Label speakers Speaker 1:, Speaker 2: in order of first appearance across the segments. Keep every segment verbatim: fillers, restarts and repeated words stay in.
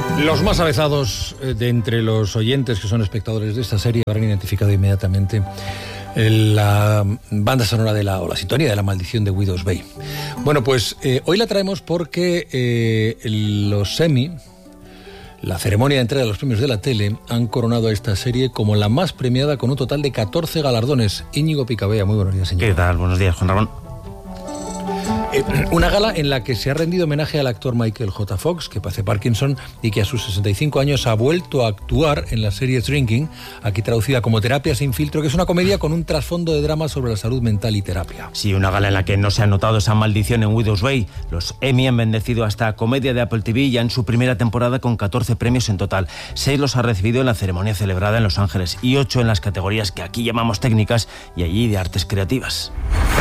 Speaker 1: Los más avezados de entre los oyentes que son espectadores de esta serie habrán identificado inmediatamente la banda sonora de la, o la sintonía de La Maldición de Widow's Bay. Bueno, pues eh, hoy la traemos porque eh, los Emmy, la ceremonia de entrega de los premios de la tele, han coronado a esta serie como la más premiada con un total de catorce galardones. Íñigo Picabea, muy buenos días, señor.
Speaker 2: ¿Qué tal? Buenos días, Juan Ramón.
Speaker 1: Eh, una gala en la que se ha rendido homenaje al actor Michael J. Fox, que padece Parkinson y que a sus sesenta y cinco años ha vuelto a actuar en la serie Shrinking, aquí traducida como Terapia sin filtro, que es una comedia con un trasfondo de drama sobre la salud mental y terapia.
Speaker 2: Sí, una gala en la que no se ha notado esa maldición en Widow's Bay. Los Emmy han bendecido a esta comedia de Apple T V ya en su primera temporada con catorce premios en total. Seis los ha recibido en la ceremonia celebrada en Los Ángeles y ocho en las categorías que aquí llamamos técnicas y allí de artes creativas.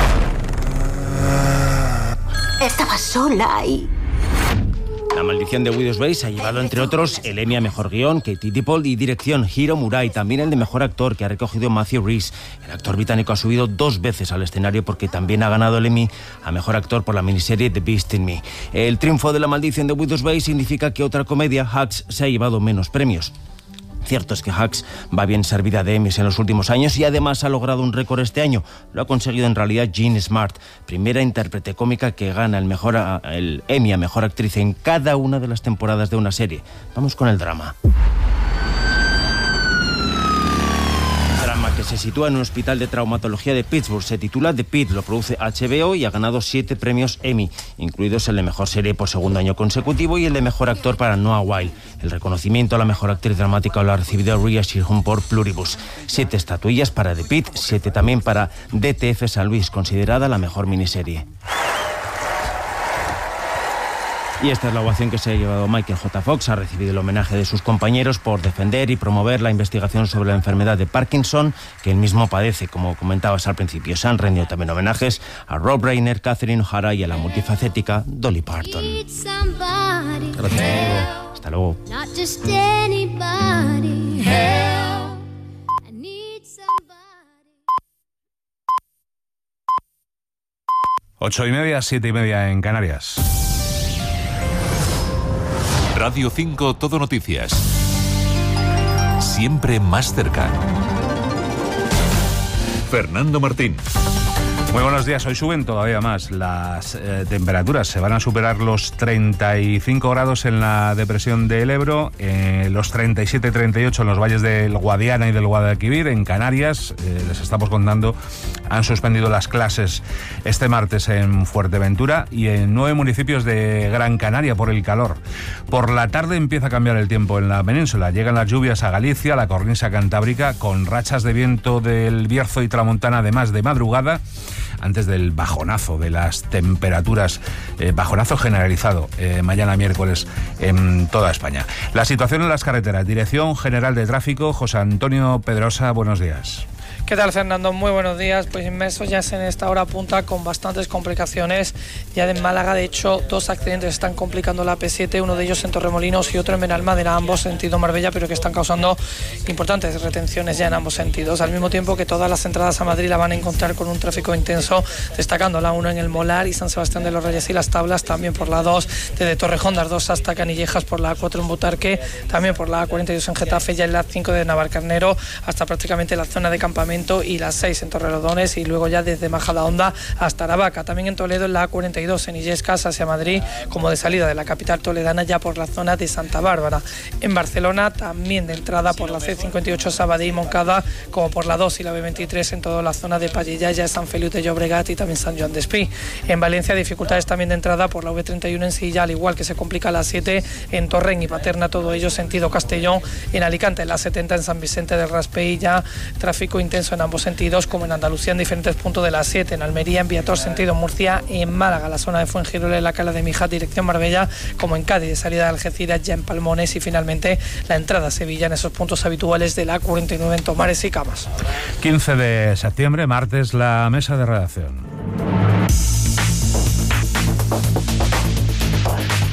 Speaker 3: Estaba sola y...
Speaker 2: La Maldición de Widow's Bay se ha llevado, entre otros, el Emmy a Mejor Guión, Katie Dippold, y Dirección, Hiro Murai, también el de Mejor Actor, que ha recogido Matthew Rhys. El actor británico ha subido dos veces al escenario porque también ha ganado el Emmy a Mejor Actor por la miniserie The Beast in Me. El triunfo de La Maldición de Widow's Bay significa que otra comedia, Hacks, se ha llevado menos premios. Cierto es que Hacks va bien servida de Emmys en los últimos años y además ha logrado un récord este año. Lo ha conseguido en realidad Jean Smart, primera intérprete cómica que gana el, mejor, el Emmy a Mejor Actriz en cada una de las temporadas de una serie. Vamos con el drama. Que se sitúa en un hospital de traumatología de Pittsburgh. Se titula The Pit, lo produce H B O y ha ganado siete premios Emmy, incluidos el de Mejor Serie por segundo año consecutivo y el de Mejor Actor para Noah Wyle. El reconocimiento a la Mejor Actriz Dramática lo ha recibido Rhea Seehorn por Pluribus. Siete estatuillas para The Pit, siete también para D T F San Luis, considerada la mejor miniserie. Y esta es la ovación que se ha llevado Michael J. Fox. Ha recibido el homenaje de sus compañeros por defender y promover la investigación sobre la enfermedad de Parkinson, que él mismo padece, como comentabas al principio. Se han rendido también homenajes a Rob Reiner, Catherine O'Hara y a la multifacética Dolly Parton.
Speaker 1: Gracias.
Speaker 2: Hasta luego.
Speaker 4: Ocho y media, siete y media en Canarias.
Speaker 5: Radio cinco Todo Noticias. Siempre más cerca. Fernando Martín.
Speaker 4: Muy buenos días. Hoy suben todavía más las eh, temperaturas. Se van a superar los treinta y cinco grados en la depresión del Ebro, eh, los treinta y siete treinta y ocho en los valles del Guadiana y del Guadalquivir. En Canarias, eh, les estamos contando, han suspendido las clases este martes en Fuerteventura y en nueve municipios de Gran Canaria por el calor. Por la tarde empieza a cambiar el tiempo en la península. Llegan las lluvias a Galicia, la cornisa cantábrica, con rachas de viento del Bierzo y Tramontana además de madrugada, antes del bajonazo de las temperaturas, eh, bajonazo generalizado eh, mañana miércoles en toda España. La situación en las carreteras. Dirección General de Tráfico, José Antonio Pedrosa, buenos días.
Speaker 6: ¿Qué tal, Fernando? Muy buenos días. Pues inmersos ya en esta hora punta con bastantes complicaciones. Ya en Málaga, de hecho, dos accidentes están complicando la P siete, uno de ellos en Torremolinos y otro en Benalmádena, ambos sentido Marbella, pero que están causando importantes retenciones ya en ambos sentidos. Al mismo tiempo que todas las entradas a Madrid la van a encontrar con un tráfico intenso, destacando la uno en el Molar y San Sebastián de los Reyes y Las Tablas, también por la dos desde Torrejón de Ardosa hasta Canillejas, por la A cuatro en Butarque, también por la A cuarenta y dos en Getafe, ya en la cinco de Navalcarnero hasta prácticamente la zona de campamento, y las seis en Torrelodones, y luego ya desde Majadahonda hasta Aravaca. También en Toledo en la A cuarenta y dos en Illescas hacia Madrid, como de salida de la capital toledana ya por la zona de Santa Bárbara. En Barcelona también de entrada por la C cincuenta y ocho Sabadell y Montcada, como por la dos y la B veintitrés en toda la zona de Pallellaya, San Feliu de Llobregat y también San Joan Despí. En Valencia dificultades también de entrada por la V treinta y uno en Silla, al igual que se complica la siete en Torrent y Paterna, todo ello sentido Castellón. En Alicante en la setenta en San Vicente del Raspey, ya tráfico intenso en ambos sentidos, como en Andalucía en diferentes puntos de la siete, en Almería, en Viator sentido Murcia, en Málaga la zona de Fuengirola y la Cala de Mijat dirección Marbella, como en Cádiz de salida de Algeciras, ya en Palmones, y finalmente la entrada a Sevilla en esos puntos habituales de la A cuarenta y nueve en Tomares y Camas.
Speaker 4: quince de septiembre, martes, la mesa de redacción. Eh,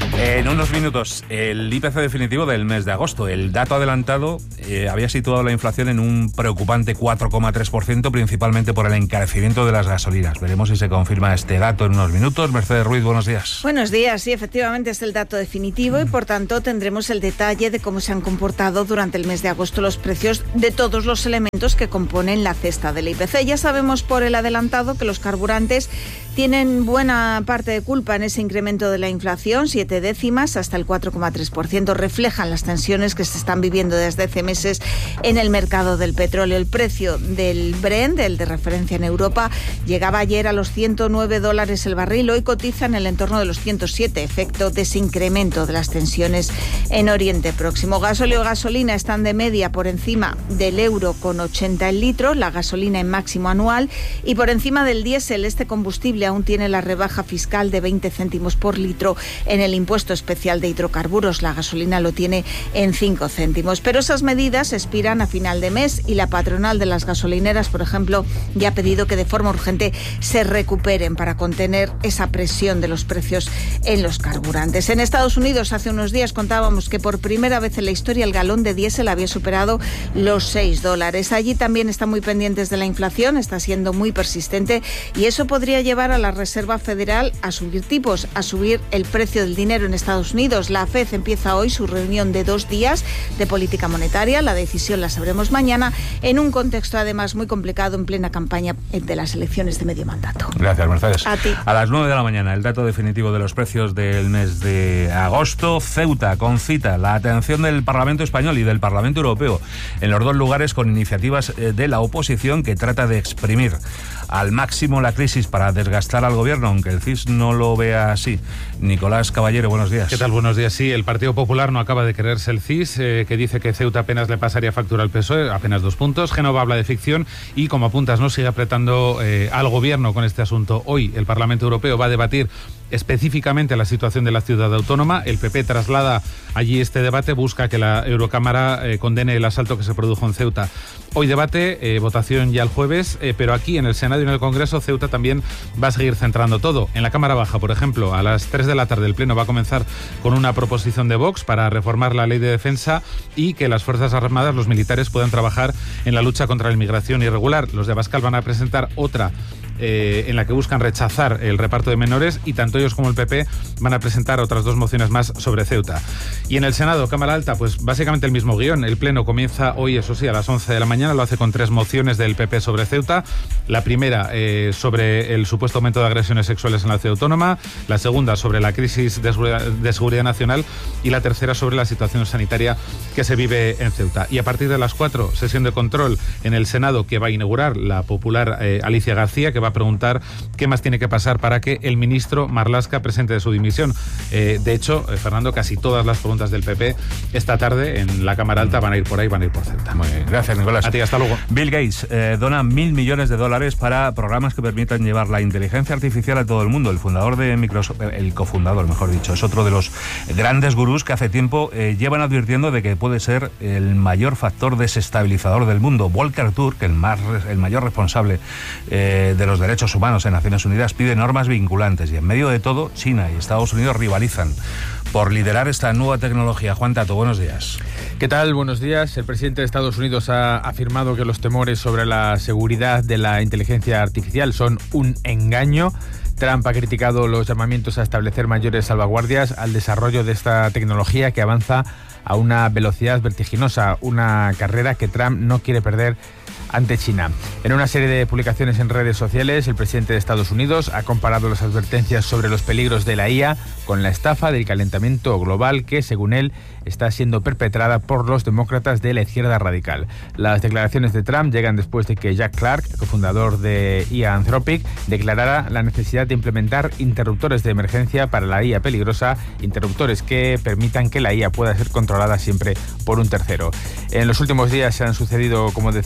Speaker 4: En unos minutos, el I P C definitivo del mes de agosto. El dato adelantado eh, había situado la inflación en un preocupante cuatro coma tres por ciento, principalmente por el encarecimiento de las gasolinas. Veremos si se confirma este dato en unos minutos. Mercedes Ruiz, buenos días.
Speaker 7: Buenos días, sí, efectivamente es el dato definitivo y por tanto tendremos el detalle de cómo se han comportado durante el mes de agosto los precios de todos los elementos que componen la cesta del I P C. Ya sabemos por el adelantado que los carburantes tienen buena parte de culpa en ese incremento de la inflación, siete décimas hasta el cuatro coma tres por ciento, reflejan las tensiones que se están viviendo desde hace meses en el mercado del petróleo. El precio del Brent, el de referencia en Europa, llegaba ayer a los ciento nueve dólares el barril, hoy cotiza en el entorno de los ciento siete, efecto de ese incremento de las tensiones en Oriente Próximo. Gasóleo y gasolina están de media por encima del euro con ochenta el litro, la gasolina en máximo anual, y por encima del diésel. Este combustible aún tiene la rebaja fiscal de veinte céntimos por litro en el impuesto especial de hidrocarburos. La gasolina lo tiene en cinco céntimos. Pero esas medidas expiran a final de mes y la patronal de las gasolineras, por ejemplo, ya ha pedido que de forma urgente se recuperen para contener esa presión de los precios en los carburantes. En Estados Unidos, hace unos días contábamos que por primera vez en la historia el galón de diésel había superado los seis dólares. Allí también están muy pendientes de la inflación, está siendo muy persistente y eso podría llevar a la Reserva Federal a subir tipos, a subir el precio del dinero en Estados Unidos. La F E D empieza hoy su reunión de dos días de política monetaria. La decisión la sabremos mañana, en un contexto además muy complicado en plena campaña de las elecciones de medio mandato.
Speaker 4: Gracias, Mercedes.
Speaker 7: A ti.
Speaker 4: A las nueve de la mañana, el dato definitivo de los precios del mes de agosto. Ceuta concita la atención del Parlamento Español y del Parlamento Europeo en los dos lugares con iniciativas de la oposición que trata de exprimir al máximo la crisis para desgastar al gobierno, aunque el C I S no lo vea así. Nicolás Caballero, buenos días.
Speaker 8: ¿Qué tal? Buenos días. Sí, el Partido Popular no acaba de quererse el C I S, eh, que dice que Ceuta apenas le pasaría factura al P S O E, apenas dos puntos. Génova habla de ficción y, como apuntas, no sigue apretando eh, al gobierno con este asunto. Hoy el Parlamento Europeo va a debatir específicamente la situación de la ciudad autónoma. El P P traslada allí este debate, busca que la Eurocámara eh, condene el asalto que se produjo en Ceuta. Hoy debate, eh, votación ya el jueves, eh, pero aquí en el Senado y en el Congreso Ceuta también va a seguir centrando todo. En la Cámara Baja, por ejemplo, a las tres de la tarde el Pleno va a comenzar con una proposición de Vox para reformar la ley de defensa y que las Fuerzas Armadas, los militares, puedan trabajar en la lucha contra la inmigración irregular. Los de Abascal van a presentar otra Eh, en la que buscan rechazar el reparto de menores, y tanto ellos como el P P van a presentar otras dos mociones más sobre Ceuta. Y en el Senado, Cámara Alta, pues básicamente el mismo guión. El Pleno comienza hoy, eso sí, a las once de la mañana, lo hace con tres mociones del P P sobre Ceuta. La primera eh, sobre el supuesto aumento de agresiones sexuales en la ciudad autónoma, la segunda sobre la crisis de seguridad, de seguridad nacional y la tercera sobre la situación sanitaria que se vive en Ceuta. Y a partir de las cuatro, sesión de control en el Senado que va a inaugurar la popular eh, Alicia García, que va a preguntar qué más tiene que pasar para que el ministro Marlaska presente su dimisión. Eh, de hecho, eh, Fernando, casi todas las preguntas del P P esta tarde en la Cámara Alta van a ir por ahí, van a ir por Ceuta.
Speaker 4: Muy bien, gracias, Nicolás.
Speaker 8: A ti, hasta luego.
Speaker 4: Bill Gates eh, dona mil millones de dólares para programas que permitan llevar la inteligencia artificial a todo el mundo. El fundador de Microsoft, el cofundador, mejor dicho, es otro de los grandes gurús que hace tiempo eh, llevan advirtiendo de que puede ser el mayor factor desestabilizador del mundo. Volker Turk, el, más, el mayor responsable eh, de los derechos humanos en Naciones Unidas, pide normas vinculantes, y en medio de todo, China y Estados Unidos rivalizan por liderar esta nueva tecnología. Juan Tato, buenos días.
Speaker 9: ¿Qué tal? Buenos días. El presidente de Estados Unidos ha afirmado que los temores sobre la seguridad de la inteligencia artificial son un engaño. Trump ha criticado los llamamientos a establecer mayores salvaguardias al desarrollo de esta tecnología que avanza a una velocidad vertiginosa, una carrera que Trump no quiere perder ante China. En una serie de publicaciones en redes sociales, el presidente de Estados Unidos ha comparado las advertencias sobre los peligros de la I A con la estafa del calentamiento global que, según él, está siendo perpetrada por los demócratas de la izquierda radical. Las declaraciones de Trump llegan después de que Jack Clark, cofundador de I A Anthropic, declarara la necesidad de implementar interruptores de emergencia para la I A peligrosa, interruptores que permitan que la I A pueda ser controlada siempre por un tercero. En los últimos días se han sucedido, como decías,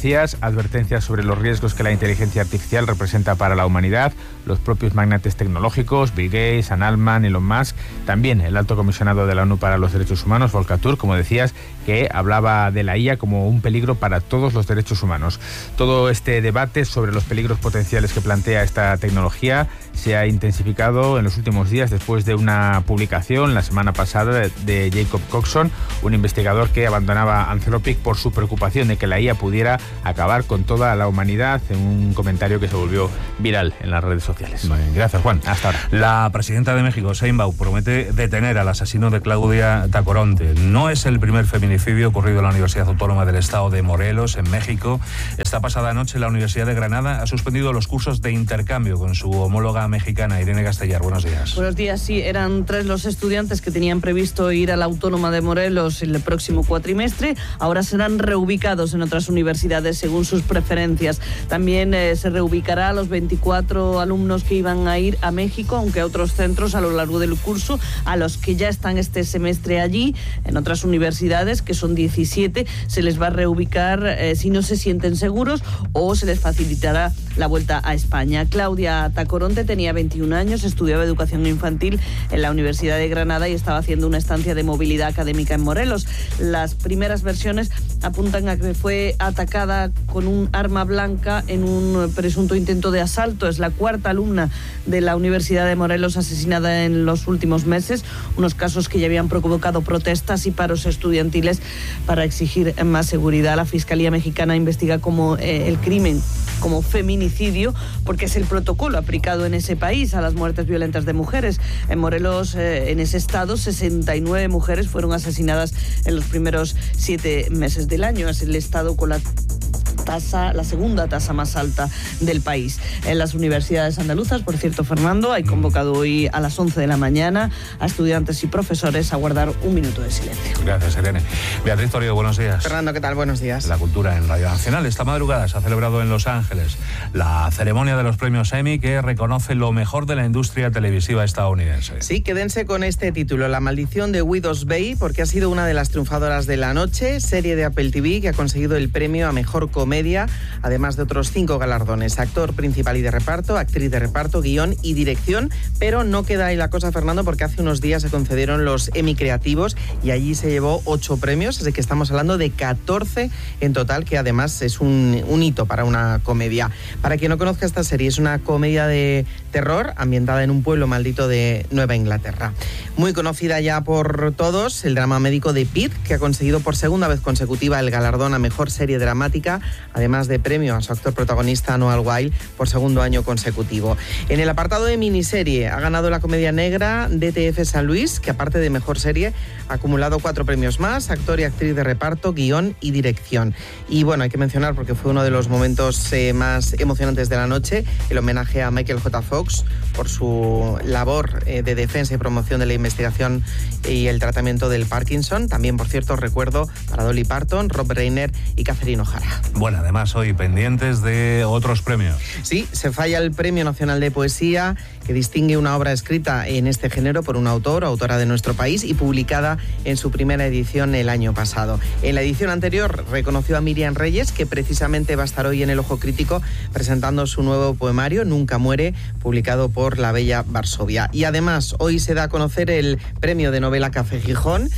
Speaker 9: advertencias sobre los riesgos que la inteligencia artificial representa para la humanidad. Los propios magnates tecnológicos, Bill Gates, Sam Altman, Elon Musk, también el alto comisionado de la ONU para los Derechos Humanos, Volker Turk, como decías, que hablaba de la I A como un peligro para todos los derechos humanos. Todo este debate sobre los peligros potenciales que plantea esta tecnología se ha intensificado en los últimos días después de una publicación la semana pasada de Jacob Coxon, un investigador que abandonaba Anthropic por su preocupación de que la I A pudiera acabar con toda la humanidad, en un comentario que se volvió viral en las redes sociales.
Speaker 4: Muy bien, gracias, Juan.
Speaker 9: Hasta ahora.
Speaker 4: La presidenta de México, Sheinbaum, promete detener al asesino de Claudia Tacoronte. No es el primer feminicidio ocurrido en la Universidad Autónoma del Estado de Morelos, en México. Esta pasada noche la Universidad de Granada ha suspendido los cursos de intercambio con su homóloga mexicana. Irene Castellar, buenos días.
Speaker 10: Buenos días, sí, eran tres los estudiantes que tenían previsto ir a la Autónoma de Morelos el próximo cuatrimestre. Ahora serán reubicados en otras universidades según sus preferencias. También eh, se reubicará a los veinticuatro alumnos que iban a ir a México, aunque a otros centros a lo largo del curso, a los que ya están este semestre allí, en otras universidades, que son diecisiete, se les va a reubicar eh, si no se sienten seguros, o se les facilitará la vuelta a España. Claudia Tacoronte tenía veintiún años, estudiaba educación infantil en la Universidad de Granada y estaba haciendo una estancia de movilidad académica en Morelos. Las primeras versiones apuntan a que fue atacada con un arma blanca en un presunto intento de asalto. Es la cuarta alumna de la Universidad de Morelos asesinada en los últimos meses, unos casos que ya habían provocado protestas y paros estudiantiles para exigir más seguridad. La Fiscalía Mexicana investiga como eh, el crimen como feminicidio, porque es el protocolo aplicado en ese país a las muertes violentas de mujeres. En Morelos, eh, en ese estado, sesenta y nueve mujeres fueron asesinadas en los primeros siete meses del año. Es el estado con la tasa, la segunda tasa más alta del país. En las universidades andaluzas, por cierto, Fernando, hay convocado hoy a las once de la mañana a estudiantes y profesores a guardar un minuto de silencio.
Speaker 4: Gracias, Irene. Beatriz Torio, buenos días.
Speaker 11: Fernando, ¿qué tal? Buenos días.
Speaker 4: La cultura en Radio Nacional. Esta madrugada se ha celebrado en Los Ángeles la ceremonia de los premios Emmy, que reconoce lo mejor de la industria televisiva estadounidense.
Speaker 11: Sí, quédense con este título, La maldición de Widow's Bay, porque ha sido una de las triunfadoras de la noche, serie de Apple T V que ha conseguido el premio a mejor comedia, además de otros cinco galardones: actor principal y de reparto, actriz de reparto, guión y dirección. Pero no queda ahí la cosa, Fernando, porque hace unos días se concedieron los Emmy Creativos y allí se llevó ocho premios, así que estamos hablando de catorce en total, que además es un, un hito para una comedia. Para quien no conozca esta serie, es una comedia de terror ambientada en un pueblo maldito de Nueva Inglaterra. Muy conocida ya por todos, el drama médico de Pitt, que ha conseguido por segunda vez consecutiva el galardón a mejor serie dramática, además de premio a su actor protagonista Noah Wyle por segundo año consecutivo. En el apartado de miniserie ha ganado la comedia negra D T F San Luis, que aparte de mejor serie ha acumulado cuatro premios más: actor y actriz de reparto, guión y dirección. Y bueno, hay que mencionar, porque fue uno de los momentos eh, más emocionantes de la noche, el homenaje a Michael J. Fox por su labor eh, de defensa y promoción de la investigación y el tratamiento del Parkinson. También, por cierto, recuerdo para Dolly Parton, Rob Reiner y Catherine O'Hara.
Speaker 4: Bueno, además hoy pendientes de otros premios.
Speaker 11: Sí, se falla el Premio Nacional de Poesía, que distingue una obra escrita en este género por un autor o autora de nuestro país y publicada en su primera edición el año pasado. En la edición anterior reconoció a Miriam Reyes, que precisamente va a estar hoy en El Ojo Crítico presentando su nuevo poemario, Nunca muere, publicado por La Bella Varsovia. Y además hoy se da a conocer el premio de novela Café Gijón,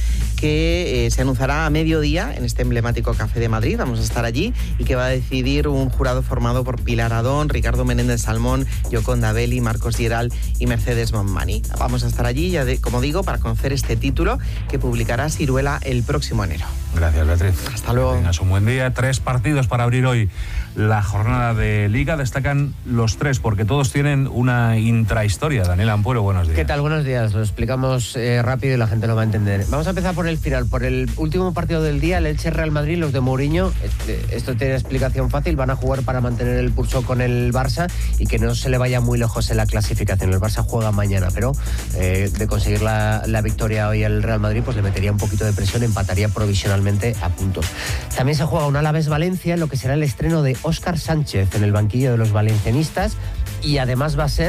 Speaker 11: que eh, se anunciará a mediodía en este emblemático Café de Madrid. Vamos a estar allí, y que va a decidir un jurado formado por Pilar Adón, Ricardo Menéndez Salmón, Yoconda Belli, Marcos Giral y Mercedes Monmani. Vamos a estar allí, ya de, como digo, para conocer este título que publicará Siruela el próximo enero.
Speaker 4: Gracias, Beatriz.
Speaker 11: Hasta luego.
Speaker 4: Tengas un buen día. Tres partidos para abrir hoy la jornada de Liga. Destacan los tres porque todos tienen una intrahistoria. Daniel Ampuero, buenos días.
Speaker 12: ¿Qué tal? Buenos días. Lo explicamos eh, rápido y la gente lo va a entender. Vamos a empezar por el final, por el último partido del día, el Elche Real Madrid, los de Mourinho. Este, esto tiene explicación fácil. Van a jugar para mantener el pulso con el Barça y que no se le vaya muy lejos en la clasificación. El Barça juega mañana, pero eh, de conseguir la, la victoria hoy al Real Madrid, pues le metería un poquito de presión, empataría provisionalmente a puntos. También se juega un Alavés-Valencia, lo que será el estreno de Óscar Sánchez en el banquillo de los valencianistas, y además va a ser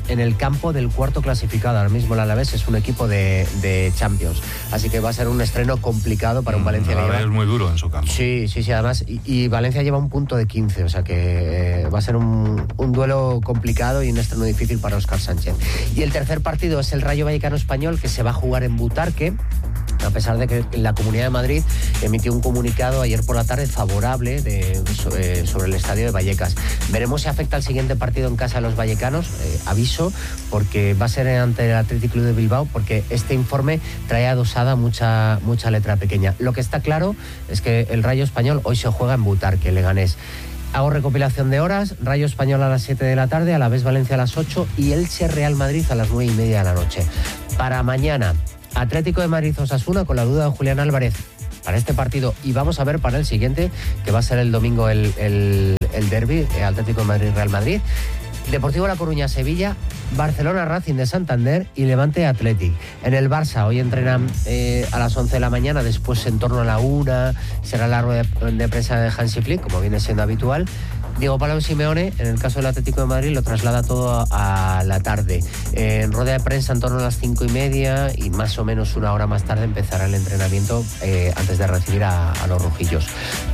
Speaker 12: en el campo del cuarto clasificado. Ahora mismo el Alavés es un equipo de, de Champions, así que va a ser un estreno complicado para un Valencia.
Speaker 4: El Alavés es muy duro en su campo.
Speaker 12: Sí, sí, sí, además, y, y Valencia lleva un punto de quince, o sea que eh, va a ser un, un duelo complicado y un estreno difícil para Óscar Sánchez. Y el tercer partido es el Rayo Vallecano Español, que se va a jugar en Butarque, a pesar de que la Comunidad de Madrid emitió un comunicado ayer por la tarde favorable de, sobre, sobre el estadio de Vallecas. Veremos si afecta al siguiente partido en casa de los vallecanos, eh, aviso, porque va a ser ante el Athletic Club de Bilbao, porque este informe trae adosada mucha, mucha letra pequeña. Lo que está claro es que el Rayo Español hoy se juega en Butarque, Leganés. Hago recopilación de horas: Rayo Español a las siete de la tarde, Alavés Valencia a las ocho y Elche Real Madrid a las nueve y media de la noche. Para mañana, Atlético de Madrid Osasuna, con la duda de Julián Álvarez para este partido, y vamos a ver para el siguiente, que va a ser el domingo el, el, el derbi, Atlético de Madrid Real Madrid. Deportivo La Coruña Sevilla, Barcelona Racing de Santander y Levante Athletic. En el Barça hoy entrenan eh, a las once de la mañana, después en torno a la una será la rueda de, de prensa de Hansi Flick, como viene siendo habitual. Diego Pablo Simeone, en el caso del Atlético de Madrid, lo traslada todo a, a la tarde. Eh, en rueda de prensa en torno a las cinco y media y más o menos una hora más tarde empezará el entrenamiento eh, antes de recibir a, a los rojillos.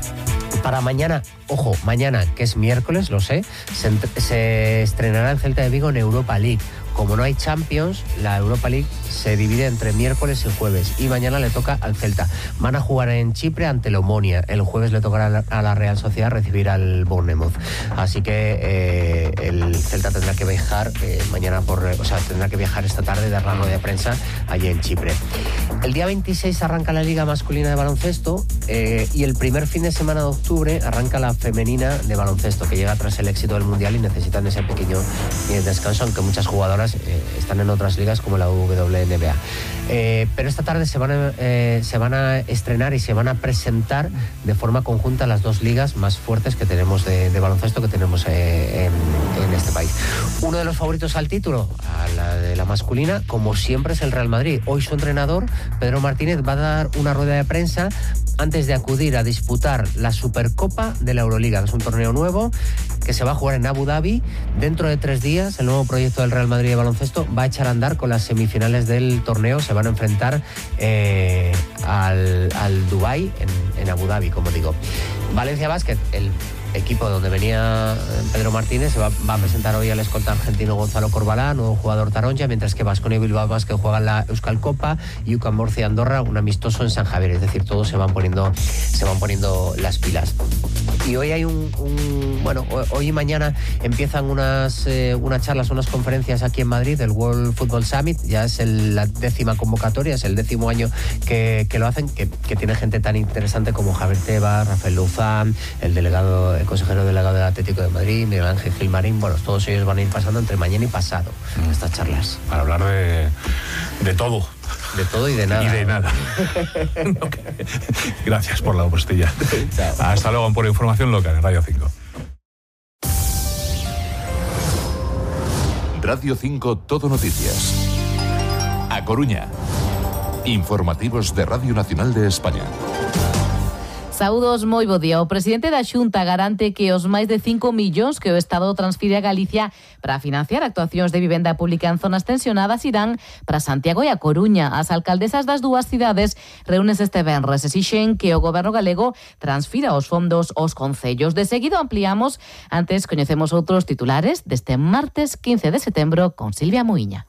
Speaker 12: Para mañana, ojo, mañana, que es miércoles, lo sé, se, se estrenará el Celta de Vigo en Europa League. Como no hay Champions, la Europa League se divide entre miércoles y jueves y mañana le toca al Celta. Van a jugar en Chipre ante el Omonia. El jueves le tocará a la Real Sociedad recibir al Bournemouth. Así que eh, el Celta tendrá que viajar eh, mañana por, o sea, tendrá que viajar esta tarde, dar la rueda de prensa allí en Chipre. El día veintiséis arranca la Liga Masculina de Baloncesto eh, y el primer fin de semana de octubre arranca la Femenina de Baloncesto, que llega tras el éxito del Mundial y necesitan ese pequeño eh, descanso, aunque muchas jugadoras Eh, están en otras ligas como la W N B A. Eh, pero esta tarde se van, a, eh, se van a estrenar y se van a presentar de forma conjunta las dos ligas más fuertes que tenemos de, de baloncesto que tenemos eh, en, en este país. Uno de los favoritos al título, a la de la masculina, como siempre, es el Real Madrid. Hoy su entrenador, Pedro Martínez, va a dar una rueda de prensa antes de acudir a disputar la Supercopa de la Euroliga, que es un torneo nuevo que se va a jugar en Abu Dhabi. Dentro de tres días, el nuevo proyecto del Real Madrid de baloncesto va a echar a andar con las semifinales del torneo. Se van a enfrentar eh, al, al Dubái en, en Abu Dhabi, como digo. Valencia Basket, el equipo donde venía Pedro Martínez, se va, va a presentar hoy al escolta argentino Gonzalo Corbalá, nuevo jugador taronja, mientras que Baskonia y Bilbao Basket juegan la Euskal Copa y U C A M Murcia Andorra un amistoso en San Javier. Es decir, todos se van poniendo se van poniendo las pilas. Y hoy hay un, un bueno, hoy y mañana empiezan unas eh, unas charlas, unas conferencias aquí en Madrid, el World Football Summit. Ya es el, la décima convocatoria, es el décimo año que, que lo hacen, que, que tiene gente tan interesante como Javier Tebas, Rafael Luzán, el delegado, el consejero delegado del Atlético de Madrid, Miguel Ángel Gilmarín. Bueno, todos ellos van a ir pasando entre mañana y pasado mm. estas charlas.
Speaker 4: Para hablar de, de todo.
Speaker 12: De todo y de nada.
Speaker 4: Y de nada. Okay. Gracias por la postilla. Hasta luego por información local en Radio cinco.
Speaker 5: Radio cinco Todo Noticias. A Coruña. Informativos de Radio Nacional de España.
Speaker 13: Saúdos, moi bo día. O presidente da Xunta garante que os máis de cinco millóns que o Estado transfire a Galicia para financiar actuacións de vivenda pública en zonas tensionadas irán para Santiago e a Coruña. As alcaldesas das dúas cidades reúnense este venres e exixen que o goberno galego transfira os fondos aos concellos. De seguido ampliamos, antes coñecemos outros titulares deste martes quince de setembro con Silvia Muiña.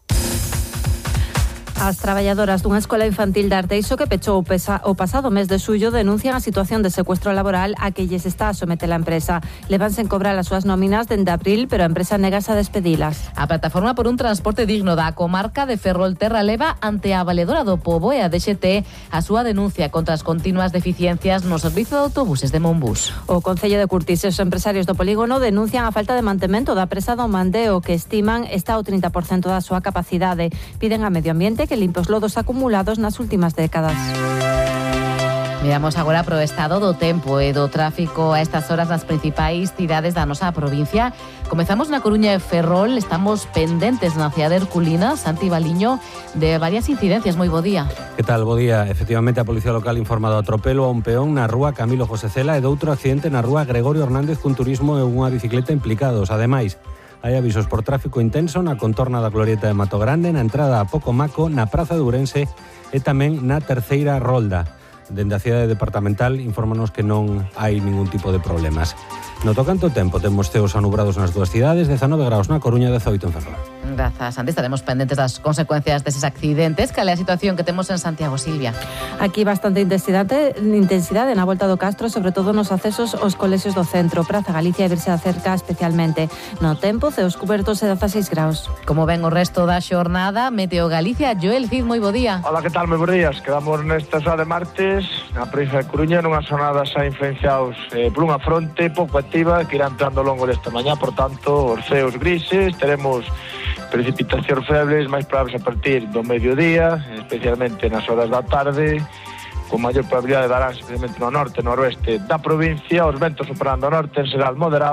Speaker 14: As traballadoras dunha escola infantil de Arteixo que pechou o, pesa, o pasado mes de xullo denuncian a situación de secuestro laboral a que lles está a someter a empresa. Levanse en cobrar as súas nóminas dende abril, pero a empresa negase a despedilas.
Speaker 13: A plataforma por un transporte digno da comarca de Ferrolterra leva ante a Valedora do Pobo e a D X T a súa denuncia contra as continuas deficiencias no servizo de autobuses de Monbús.
Speaker 14: O Concello de Curtis e os empresarios do polígono denuncian a falta de mantemento da presa do Mandeo, que estiman está ao trinta por cento da súa capacidade. Piden a Medio Ambiente que limpe os lodos acumulados nas últimas décadas.
Speaker 13: Miramos agora pro estado do tempo e do tráfico a estas horas nas principais cidades da nosa provincia. Comezamos na Coruña e Ferrol, estamos pendentes na cidade herculina, Santi Baliño, de varias incidencias. Moi bo día.
Speaker 15: Que tal, bo día? Efectivamente, a Policía Local informado a atropelo a un peón na rúa Camilo José Cela e doutro accidente na rúa Gregorio Hernández cun turismo e unha bicicleta implicados. Ademais, Hai avisos por tráfico intenso na contorna da glorieta de Mato Grande, na entrada a Pocomaco, na Praza de Ourense e tamén na terceira rolda. Dende a cidade departamental infórmanos que non hai ningún tipo de problemas. No tocante ao tempo, temos ceos anubrados nas dúas cidades, dezanove graus na Coruña, dezaoito en Ferrol.
Speaker 13: Grazas, Santi. Estaremos pendentes das consecuencias deses accidentes. Cal é a situación que temos en Santiago, Silvia?
Speaker 14: Aquí bastante intensidade, intensidade na volta do Castro, sobre todo nos accesos aos colexios do centro, Praza Galicia e Virse da Cerca especialmente. No tempo, ceos cubertos e dezaseis graus.
Speaker 13: Como ven o resto da xornada, Meteo Galicia, Joel Cid, moi bo día.
Speaker 16: Hola, que tal? Moi bons días. Quedamos nesta xa de martes, na provincia de Coruña, nunha xornada xa influenciados eh, por unha fronte pouco activa que irá entrando ao longo desta mañá, por tanto, os ceos grises, teremos precipitacións febles máis probables a partir do mediodía, especialmente nas horas da tarde, con maior probabilidade de darán especialmente no norte e noroeste da provincia, os ventos soprando ao norte en xeral moderados.